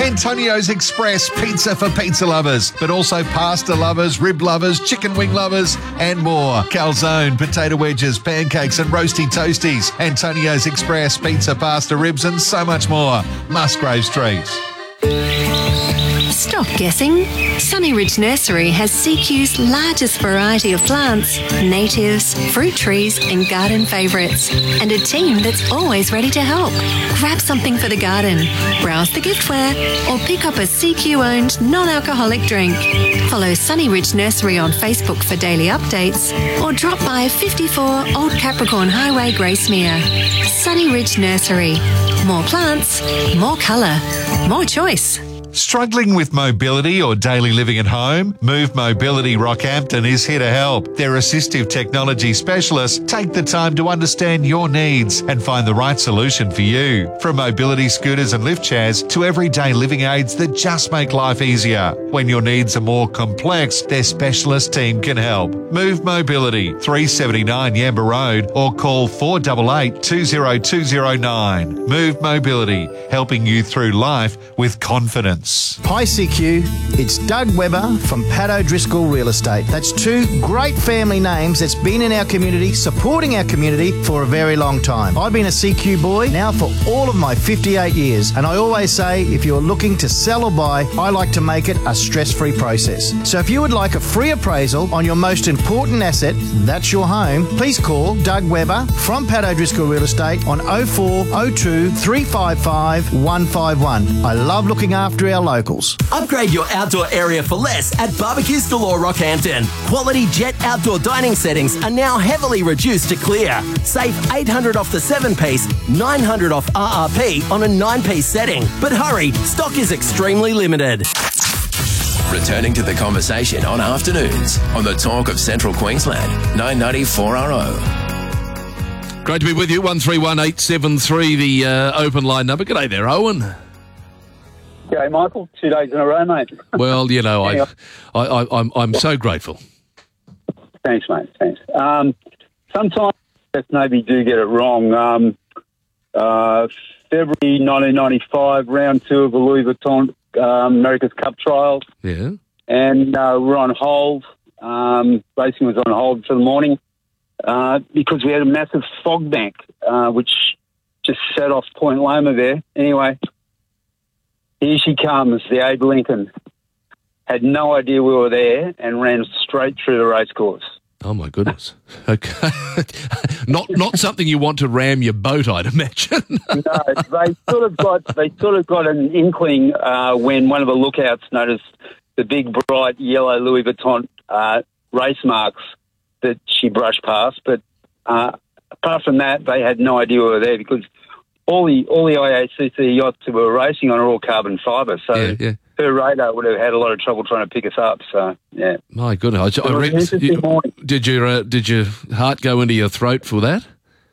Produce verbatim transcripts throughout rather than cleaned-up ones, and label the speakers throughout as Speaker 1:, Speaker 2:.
Speaker 1: Antonio's Express pizza for pizza lovers, but also pasta lovers, rib lovers, chicken wing lovers, and more. Calzone, potato wedges, pancakes, and roasty toasties. Antonio's Express pizza, pasta, ribs, and so much more. Musgrave Street.
Speaker 2: Stop guessing. Sunny Ridge Nursery has C Q's largest variety of plants, natives, fruit trees and garden favourites, and a team that's always ready to help. Grab something for the garden, browse the giftware, or pick up a C Q-owned non-alcoholic drink. Follow Sunny Ridge Nursery on Facebook for daily updates, or drop by fifty-four Old Capricorn Highway, Gracemere. Sunny Ridge Nursery. More plants, more colour, more choice.
Speaker 1: Struggling with mobility or daily living at home? Move Mobility Rockhampton is here to help. Their assistive technology specialists take the time to understand your needs and find the right solution for you. From mobility scooters and lift chairs to everyday living aids that just make life easier. When your needs are more complex, their specialist team can help. Move Mobility, three seventy-nine Yamba Road, or call four eight eight, two zero two zero nine. Move Mobility, helping you through life with confidence.
Speaker 3: Hi C Q, it's Doug Webber from Pat O'Driscoll Real Estate. That's two great family names that's been in our community, supporting our community for a very long time. I've been a C Q boy now for all of my fifty-eight years, and I always say if you're looking to sell or buy, I like to make it a stress-free process. So if you would like a free appraisal on your most important asset, that's your home, please call Doug Webber from Pat O'Driscoll Real Estate on oh four oh two, three five five, one five one. I love looking after our locals.
Speaker 4: Upgrade your outdoor area for less at Barbecues Galore Rockhampton. Quality Jet outdoor dining settings are now heavily reduced to clear. Save eight hundred dollars off the seven-piece, nine hundred dollars off R R P on a nine-piece setting. But hurry, stock is extremely limited.
Speaker 5: Returning to the conversation on afternoons on the Talk of Central Queensland, nine ninety-four R O.
Speaker 6: Great to be with you. one three one eight seven three, the uh, open line number. G'day there, Owen.
Speaker 7: G'day, Michael. Two days in a row, mate.
Speaker 6: Well, you know, I, I, I, I'm, I'm so grateful.
Speaker 7: Thanks, mate. Thanks. Um, sometimes maybe do get it wrong. Um, uh, February nineteen ninety-five, round two of the Louis Vuitton um, America's Cup Trials.
Speaker 6: Yeah.
Speaker 7: And uh, we're on hold. Um, racing was on hold for the morning uh, because we had a massive fog bank, uh, which just set off Point Loma there. Anyway, here she comes, the Abe Lincoln. Had no idea we were there and ran straight through the racecourse.
Speaker 6: Oh, my goodness. Okay. not not something you want to ram your boat, I'd imagine.
Speaker 7: No, they sort of got they sort of got an inkling uh, when one of the lookouts noticed the big, bright yellow Louis Vuitton uh, race marks that she brushed past. But uh, apart from that, they had no idea we were there because all the all the I A C C yachts that were racing on are all carbon fibre. So
Speaker 6: yeah, yeah.
Speaker 7: her radar would have had a lot of trouble trying to pick us up. So yeah,
Speaker 6: my goodness, I, I reckon,
Speaker 7: you,
Speaker 6: did your uh, did your heart go into your throat for that?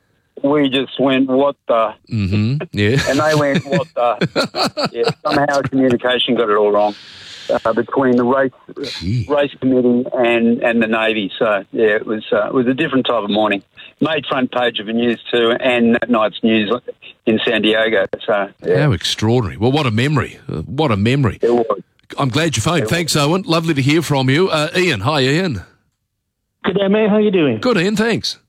Speaker 7: We just went, what the?
Speaker 6: Mm-hmm. Yeah,
Speaker 7: and they went, what the? Yeah, somehow communication got it all wrong uh, between the race
Speaker 6: Gee.
Speaker 7: race committee and, and the Navy. So yeah, it was uh, it was a different type of morning. Made front page of the news too, and that night's news in San Diego. So yeah.
Speaker 6: How extraordinary! Well, what a memory! Uh, what a memory!
Speaker 7: It was.
Speaker 6: I'm glad you phoned.
Speaker 7: It
Speaker 6: Thanks, was. Owen. Lovely to hear from you, uh, Ian. Hi, Ian.
Speaker 8: Good day, mate. How you doing?
Speaker 6: Good, Ian. Thanks.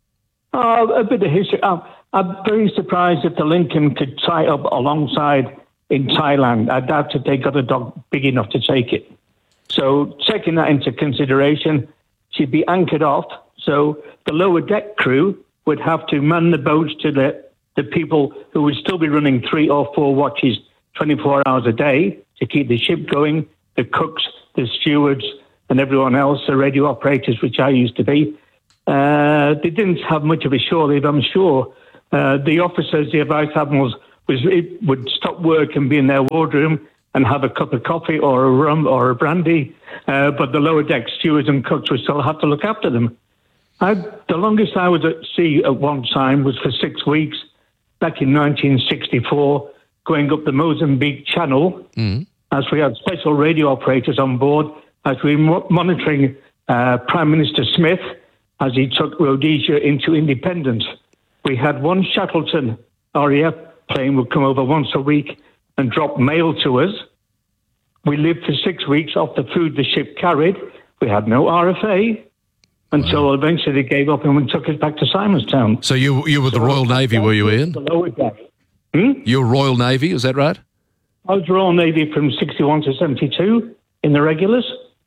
Speaker 8: Oh, a bit of history. Oh, I'm very surprised if the Lincoln could tie up alongside in Thailand. I doubt if they got a dog big enough to take it. So taking that into consideration, she'd be anchored off. So the lower deck crew would have to man the boats to the, the people who would still be running three or four watches twenty-four hours a day to keep the ship going, the cooks, the stewards, and everyone else, the radio operators, which I used to be. Uh, they didn't have much of a shore leave, I'm sure. Uh, the officers, the vice admirals, was, it would stop work and be in their wardroom and have a cup of coffee or a rum or a brandy. Uh, but the lower deck stewards and cooks would still have to look after them. I, the longest I was at sea at one time was for six weeks back in nineteen sixty-four, going up the Mozambique Channel, mm. as we had special radio operators on board, as we were monitoring uh, Prime Minister Smith as he took Rhodesia into independence. We had one Shackleton R A F plane would come over once a week and dropped mail to us. We lived for six weeks off the food the ship carried. We had no R F A until wow. eventually they gave up and we took us back to Simonstown.
Speaker 6: So you you were the
Speaker 8: so
Speaker 6: Royal Navy, were you, Ian?
Speaker 8: The lower deck. Hmm?
Speaker 6: You were Royal Navy, is that right?
Speaker 8: I was Royal Navy from sixty-one to seventy-two in the regulars.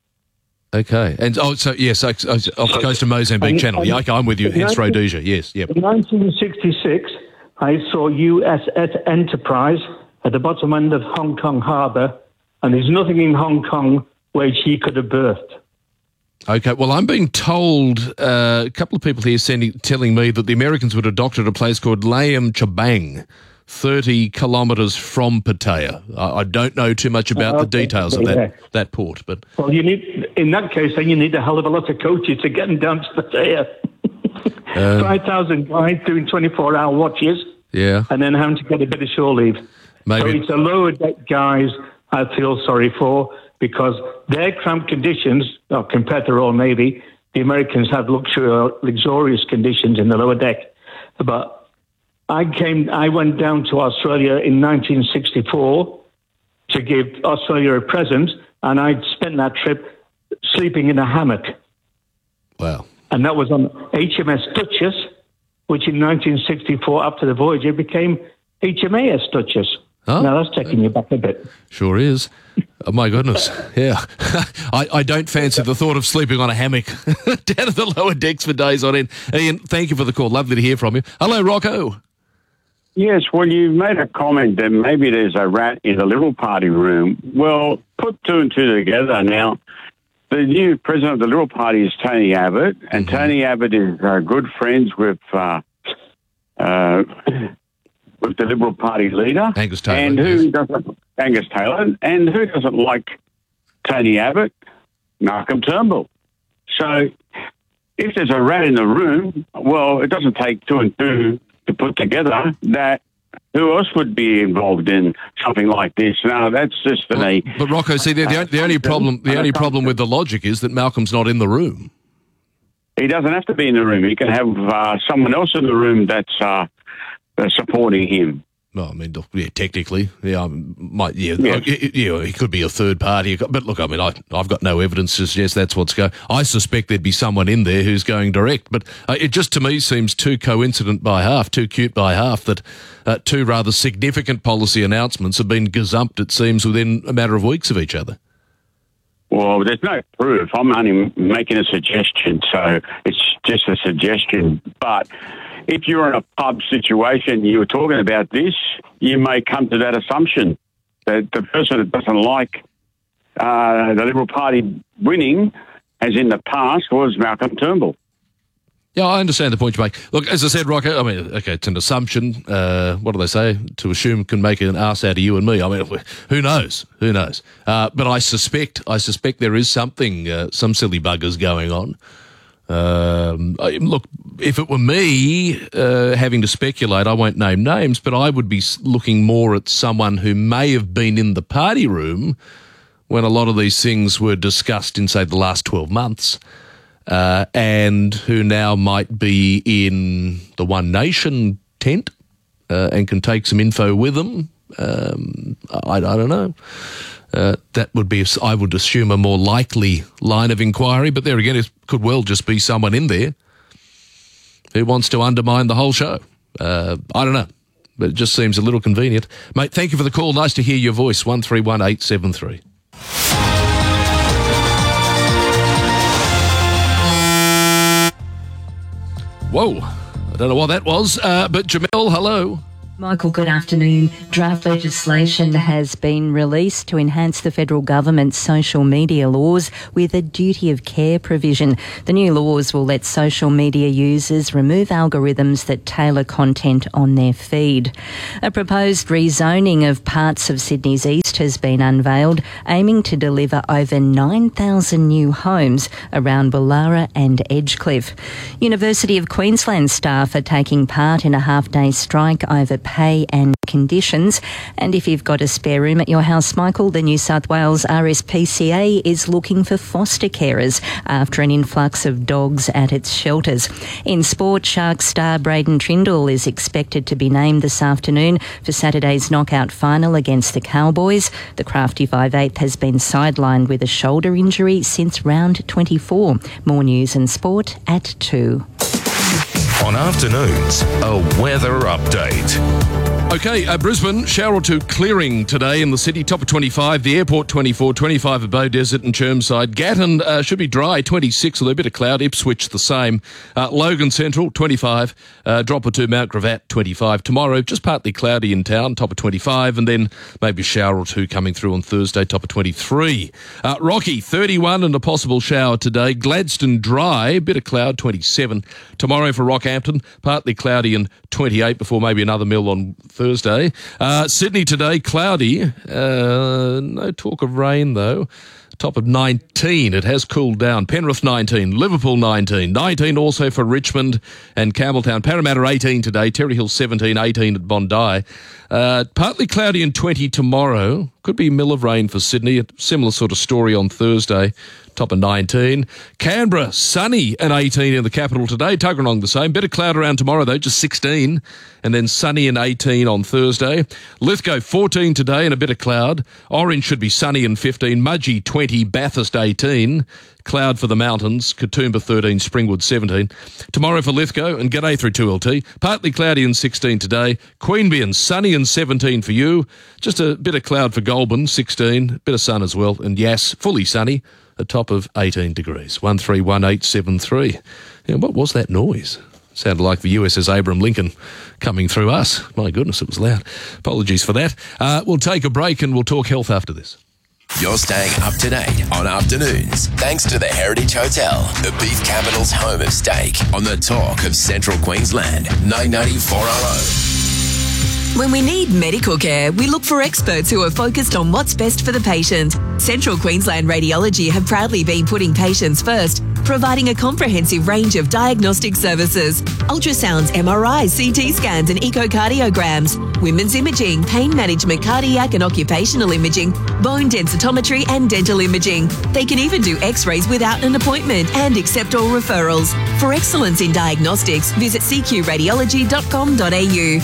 Speaker 6: Okay. And oh, so yes, off the coast of Mozambique and, Channel. And, yeah, okay, I'm with you. Hence Rhodesia. Yes, yep.
Speaker 8: In nineteen sixty-six, I saw U S S Enterprise at the bottom end of Hong Kong Harbour, and there's nothing in Hong Kong where she could have berthed.
Speaker 6: Okay, well, I'm being told, uh, a couple of people here sending, telling me that the Americans would have docked at a place called Laem Chabang, thirty kilometres from Pattaya. I, I don't know too much about uh, okay. the details of that, yeah. that port. But
Speaker 8: well, you need, in that case, then you need a hell of a lot of coaches to get them down to Pattaya. um, five thousand guys doing twenty-four hour watches.
Speaker 6: Yeah.
Speaker 8: And then having to get a bit of shore leave.
Speaker 6: Maybe.
Speaker 8: So it's the lower deck guys I feel sorry for, because their cramped conditions, well, compared to the Royal Navy, the Americans had luxury, luxurious conditions in the lower deck. But I came, I went down to Australia in nineteen sixty-four to give Australia a present, and I spent that trip sleeping in a hammock.
Speaker 6: Wow.
Speaker 8: And that was on H M S Duchess, which in nineteen sixty-four, after the voyage, it became H M A S Duchess. Huh? Now that's taking you back a bit.
Speaker 6: Sure is. Oh, my goodness. Yeah. I, I don't fancy the thought of sleeping on a hammock down at the lower decks for days on end. Ian, thank you for the call. Lovely to hear from you. Hello, Rocco.
Speaker 9: Yes, well, you made a comment that maybe there's a rat in the Liberal Party room. Well, put two and two together now. The new president of the Liberal Party is Tony Abbott, and mm-hmm. Tony Abbott is uh, good friends with... Uh, uh, with the Liberal Party leader.
Speaker 6: Angus Taylor.
Speaker 9: And who
Speaker 6: yes.
Speaker 9: doesn't, Angus Taylor. And who doesn't like Tony Abbott? Malcolm Turnbull. So if there's a rat in the room, well, it doesn't take two and two to put together that who else would be involved in something like this? Now, that's just
Speaker 6: well,
Speaker 9: a...
Speaker 6: But, Rocco, see, the, the, the only problem the only problem with the logic is that Malcolm's not in the room.
Speaker 9: He doesn't have to be in the room. He can have uh, someone else in the room that's... Uh, Uh, supporting him.
Speaker 6: Well, I mean, look, yeah, technically, yeah, I might, yeah, yes. it, yeah, he could be a third party. But look, I mean, I, I've got no evidence to suggest that's what's going. I suspect there'd be someone in there who's going direct. But uh, it just to me seems too coincident by half, too cute by half that uh, two rather significant policy announcements have been gazumped. It seems within a matter of weeks of each other.
Speaker 9: Well, there's no proof. I'm only making a suggestion, so it's just a suggestion. But if you're in a pub situation, you were talking about this, you may come to that assumption that the person that doesn't like uh, the Liberal Party winning, as in the past, was Malcolm Turnbull.
Speaker 6: Yeah, I understand the point you make. Look, as I said, Rocco, I mean, okay, it's an assumption. Uh, what do they say? To assume can make an ass out of you and me. I mean, who knows? Who knows? Uh, but I suspect, I suspect there is something, uh, some silly buggers going on. Um, I, look, if it were me uh, having to speculate, I won't name names, but I would be looking more at someone who may have been in the party room when a lot of these things were discussed in, say, the last twelve months, uh, and who now might be in the One Nation tent uh, and can take some info with them. Um, I, I don't know. Uh, that would be, I would assume, a more likely line of inquiry. But there again, it could well just be someone in there who wants to undermine the whole show. Uh, I don't know, but it just seems a little convenient. Mate, thank you for the call. Nice to hear your voice. one three one eight seven three. Whoa, I don't know what that was, uh, but Jamel, hello.
Speaker 10: Michael, good afternoon. Draft legislation has been released to enhance the federal government's social media laws with a duty of care provision. The new laws will let social media users remove algorithms that tailor content on their feed. A proposed rezoning of parts of Sydney's east has been unveiled, aiming to deliver over nine thousand new homes around Woollahra and Edgecliff. University of Queensland staff are taking part in a half-day strike over pay and conditions. And if you've got a spare room at your house, Michael, the New South Wales R S P C A is looking for foster carers after an influx of dogs at its shelters. In sport, Sharks star Braden Trindle is expected to be named this afternoon for Saturday's knockout final against the Cowboys. The crafty five eighth has been sidelined with a shoulder injury since round twenty-four. More news and sport at two.
Speaker 11: On afternoons, a weather update.
Speaker 6: Okay, uh, Brisbane, shower or two clearing today in the city, top of twenty-five, the airport twenty-four, twenty-five at Bow Desert and Chermside. Gatton uh, should be dry, twenty-six, although a bit of cloud. Ipswich the same. Uh, Logan Central, twenty-five, uh, drop or two Mount Gravatt, twenty-five. Tomorrow, just partly cloudy in town, top of twenty-five, and then maybe a shower or two coming through on Thursday, top of twenty-three. Uh, Rocky, thirty-one and a possible shower today. Gladstone dry, bit of cloud, twenty-seven. Tomorrow for Rockhampton, partly cloudy and twenty-eight before maybe another mill on Thursday. Uh, Sydney today, cloudy. Uh, no talk of rain, though. Top of nineteen. It has cooled down. Penrith, nineteen. Liverpool, nineteen. nineteen also for Richmond and Campbelltown. Parramatta, eighteen today. Terry Hill, seventeen. eighteen at Bondi. Uh, partly cloudy and twenty tomorrow. Could be a mill of rain for Sydney. A similar sort of story on Thursday. Top of nineteen. Canberra, sunny and eighteen in the capital today. Tuggeranong the same. Bit of cloud around tomorrow, though, just sixteen. And then sunny and eighteen on Thursday. Lithgow, fourteen today and a bit of cloud. Orange should be sunny and fifteen. Mudgee, twenty. Bathurst, eighteen. Cloud for the mountains. Katoomba, thirteen. Springwood, seventeen. Tomorrow for Lithgow and G'day through two L T. Partly cloudy and sixteen today. Queanbeyan, sunny and seventeen for you. Just a bit of cloud for Goulburn, sixteen. Bit of sun as well. And Yass, fully sunny. A top of eighteen degrees. one three one eight seven three. Yeah, what was that noise? Sounded like the U S S Abraham Lincoln coming through us. My goodness, it was loud. Apologies for that. Uh, we'll take a break and we'll talk health after this.
Speaker 5: You're staying up to date on afternoons thanks to the Heritage Hotel, the beef capital's home of steak, on the talk of Central Queensland, nine ninety-four R O.
Speaker 12: When we need medical care, we look for experts who are focused on what's best for the patient. Central Queensland Radiology have proudly been putting patients first, providing a comprehensive range of diagnostic services: ultrasounds, M R Is, C T scans and echocardiograms, women's imaging, pain management, cardiac and occupational imaging, bone densitometry and dental imaging. They can even do x-rays without an appointment and accept all referrals. For excellence in diagnostics, visit c q radiology dot com dot a u.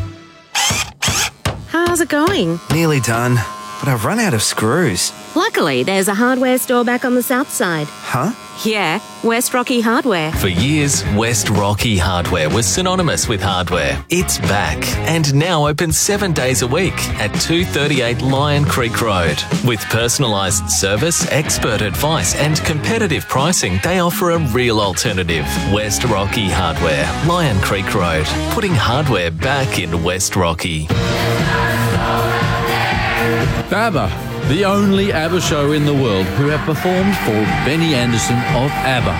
Speaker 13: How's it going?
Speaker 14: Nearly done, but I've run out of screws.
Speaker 13: Luckily, there's a hardware store back on the south side.
Speaker 14: Huh?
Speaker 13: Yeah, West Rocky Hardware.
Speaker 15: For years, West Rocky Hardware was synonymous with hardware. It's back and now open seven days a week at two thirty-eight Lion Creek Road. With personalised service, expert advice and competitive pricing, they offer a real alternative. West Rocky Hardware, Lion Creek Road, putting hardware back in West Rocky.
Speaker 16: ABBA. The only ABBA show in the world who have performed for Benny Andersson of ABBA.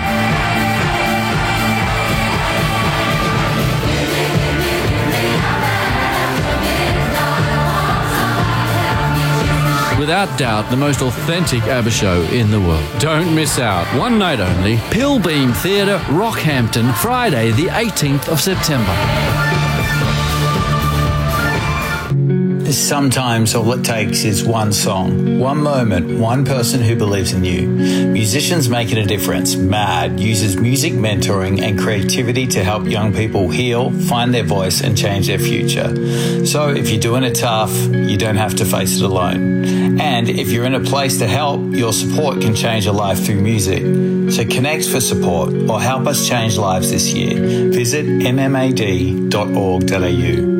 Speaker 16: Without doubt, the most authentic ABBA show in the world. Don't miss out. One night only. Pillbeam Theatre, Rockhampton, Friday the eighteenth of September.
Speaker 17: Sometimes all it takes is one song, one moment, one person who believes in you. Musicians Making a Difference, MAD, uses music mentoring and creativity to help young people heal, find their voice and change their future. So if you're doing it tough, you don't have to face it alone. And if you're in a place to help, your support can change a life through music. So connect for support or help us change lives this year. Visit m m a d dot org dot a u.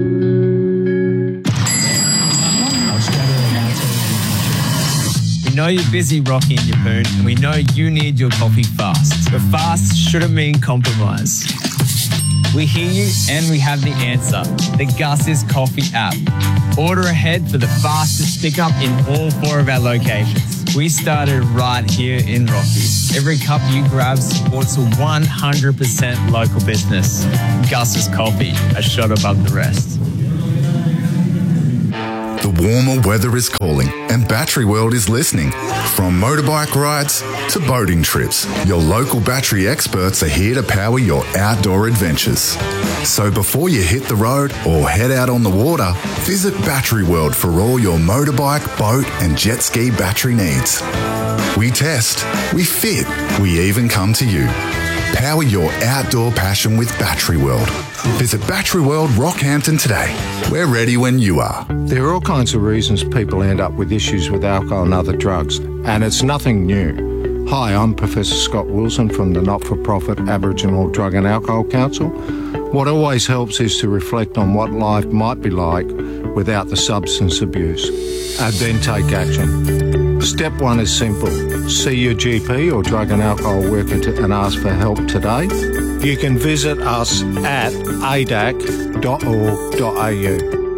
Speaker 18: We know you're busy, Rocky and Yapoon, and we know you need your coffee fast. But fast shouldn't mean compromise. We hear you and we have the answer. The Gus's Coffee app. Order ahead for the fastest pickup in all four of our locations. We started right here in Rocky. Every cup you grab supports a one hundred percent local business. Gus's Coffee, a shot above the rest.
Speaker 11: The
Speaker 19: Warmer weather is calling and Battery World is listening. From motorbike rides to boating trips, your local battery experts are here to power your outdoor adventures. So before you hit the road or head out on the water, visit Battery World for all your motorbike, boat and jet ski battery needs. We test, we fit, we even come to you. Power your outdoor passion with Battery World. Visit Battery World Rockhampton today. We're ready when you are.
Speaker 20: There are all kinds of reasons people end up with issues with alcohol and other drugs, and it's nothing new. Hi, I'm Professor Scott Wilson from the not-for-profit Aboriginal Drug and Alcohol Council. What always helps is to reflect on what life might be like without the substance abuse, and then take action. Step one is simple. See your G P or drug and alcohol worker to, and ask for help today. You can visit us at a d a c dot org dot a u.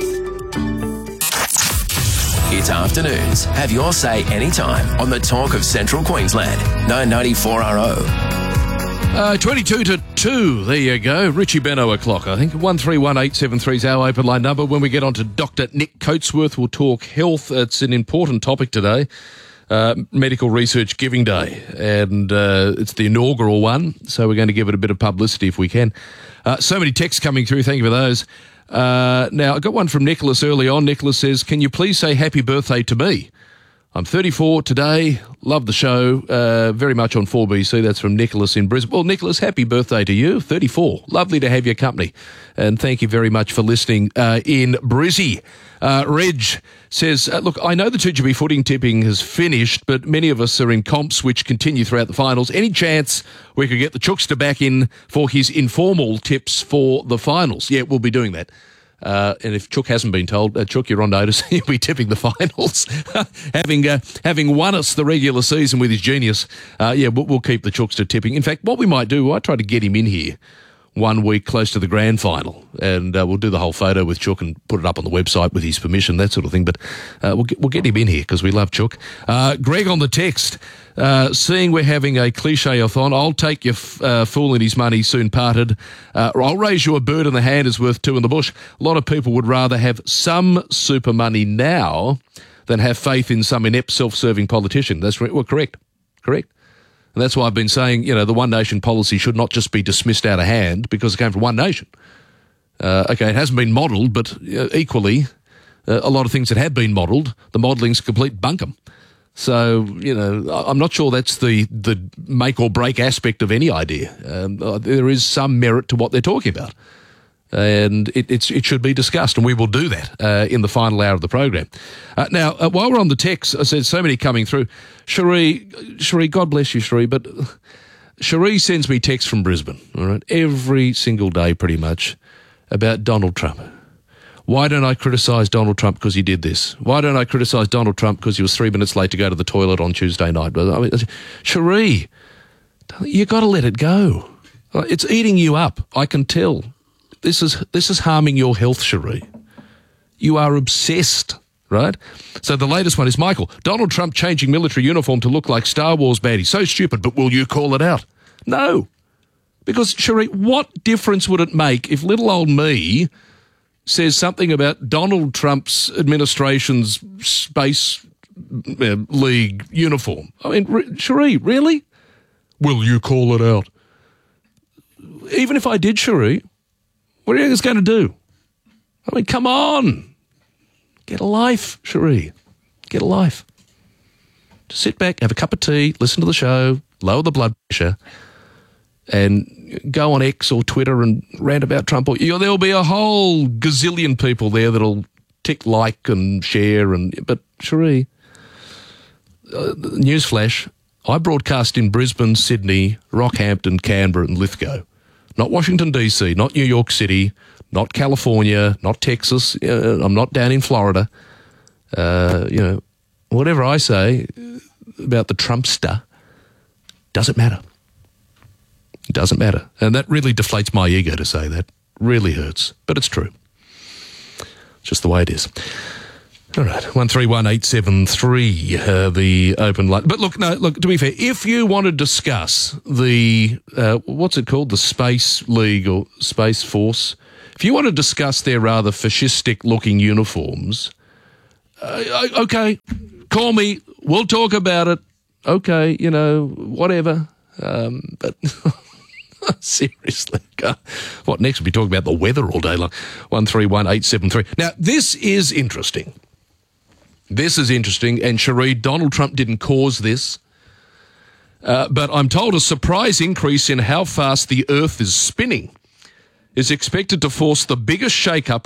Speaker 5: It's afternoons. Have your say anytime on the talk of Central Queensland. nine ninety-four R O.
Speaker 6: Uh, twenty-two to two. There you go. Richie Benno o'clock, I think. one three one eight seven three is our open line number. When we get on to Doctor Nick Coatsworth, we'll talk health. It's an important topic today. Uh, Medical Research Giving Day. And uh, it's the inaugural one, so we're going to give it a bit of publicity if we can. Uh, so many texts coming through. Thank you for those. Uh, now, I got one from Nicholas early on. Nicholas says, can you please say happy birthday to me? I'm thirty-four today. Love the show. Uh, very much on four B C. That's from Nicholas in Brisbane. Well, Nicholas, happy birthday to you. thirty-four. Lovely to have your company. And thank you very much for listening uh, in Brizzy. Uh, Reg says, uh, look, I know the two G B footing tipping has finished, but many of us are in comps which continue throughout the finals. Any chance we could get the Chookster back in for his informal tips for the finals? Yeah, we'll be doing that. Uh, and if Chook hasn't been told, uh, Chook, you're on notice. He'll be tipping the finals. having uh, having won us the regular season with his genius, uh, yeah, we'll, we'll keep the Chookster tipping. In fact, what we might do, I try to get him in here one week close to the grand final, and uh, we'll do the whole photo with Chook and put it up on the website with his permission, that sort of thing. But uh, we'll, get, we'll get him in here because we love Chook. Uh, Greg on the text, uh, seeing we're having a cliche-a-thon, I'll take your f- uh, fool and his money soon parted. Uh, I'll raise you a bird in the hand is worth two in the bush. A lot of people would rather have some super money now than have faith in some inept self-serving politician. That's re- well, correct, correct. And that's why I've been saying, you know, the One Nation policy should not just be dismissed out of hand because it came from One Nation. Uh, okay, it hasn't been modelled, but uh, equally, uh, a lot of things that have been modelled, the modelling's complete bunkum. So, you know, I'm not sure that's the, the make or break aspect of any idea. Um, uh, there is some merit to what they're talking about. And it, it's, it should be discussed, and we will do that uh, in the final hour of the program. Uh, now, uh, while we're on the text, I said so many coming through. Cherie, Cherie, God bless you, Cherie, but Cherie sends me texts from Brisbane, all right, every single day pretty much, about Donald Trump. Why don't I criticise Donald Trump because he did this? Why don't I criticise Donald Trump because he was three minutes late to go to the toilet on Tuesday night? I mean, Cherie, you got to let it go. It's eating you up, I can tell. This is this is harming your health, Cherie. You are obsessed, right? So the latest one is Michael. Donald Trump changing military uniform to look like Star Wars baddie. So stupid, but will you call it out? No. Because, Cherie, what difference would it make if little old me says something about Donald Trump's administration's space uh, league uniform? I mean, re- Cherie, really? Will you call it out? Even if I did, Cherie, what do you think it's going to do? I mean, come on. Get a life, Cherie. Get a life. Just sit back, have a cup of tea, listen to the show, lower the blood pressure, and go on X or Twitter and rant about Trump. Or, you know, there'll be a whole gazillion people there that'll tick like and share. And But, Cherie, uh, newsflash, I broadcast in Brisbane, Sydney, Rockhampton, Canberra and Lithgow. Not Washington, D C, not New York City, not California, not Texas. Uh, I'm not down in Florida. Uh, you know, whatever I say about the Trumpster doesn't matter. It doesn't matter. And that really deflates my ego to say that. Really hurts. But it's true. It's just the way it is. All right, one three one eight seven three, uh, the open line. But look, no, look, to be fair, if you want to discuss the, uh, what's it called, the Space League or Space Force, if you want to discuss their rather fascistic-looking uniforms, uh, okay, call me. We'll talk about it. Okay, you know, whatever. Um, but seriously, God. What next? We'll be talking about the weather all day long. one three one eight seven three. Now, this is interesting. This is interesting. And Cherie, Donald Trump didn't cause this. Uh, but I'm told a surprise increase in how fast the Earth is spinning is expected to force the biggest shake-up